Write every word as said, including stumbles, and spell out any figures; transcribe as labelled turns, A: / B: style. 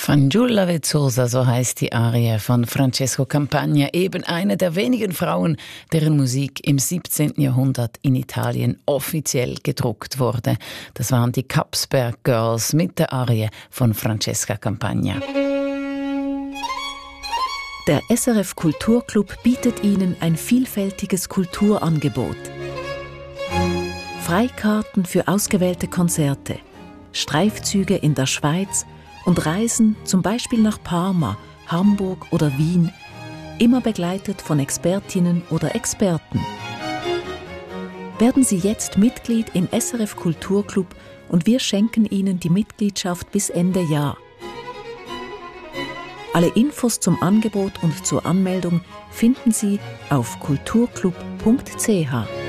A: Fanciulla vezzosa, so heißt die Arie von Francesco Campagna, eben eine der wenigen Frauen, deren Musik im siebzehnten Jahrhundert in Italien offiziell gedruckt wurde. Das waren die Kapsberg Girls mit der Arie von Francesca Campagna.
B: Der S R F Kulturclub bietet Ihnen ein vielfältiges Kulturangebot. Freikarten für ausgewählte Konzerte, Streifzüge in der Schweiz und Reisen zum Beispiel nach Parma, Hamburg oder Wien, immer begleitet von Expertinnen oder Experten. Werden Sie jetzt Mitglied im S R F Kulturclub und wir schenken Ihnen die Mitgliedschaft bis Ende Jahr. Alle Infos zum Angebot und zur Anmeldung finden Sie auf kulturclub punkt c h.